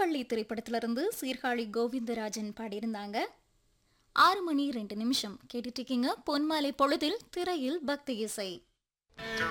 சிறைவள்ளி திரைப்படத்திலிருந்து சீர்காழி கோவிந்தராஜன் பாடியிருந்தாங்க. 6 மணி 2 நிமிஷம் கேட்டுட்டு இருக்கீங்க. பொன்மாலை பொழுதில் திரையில் பக்தி இசை.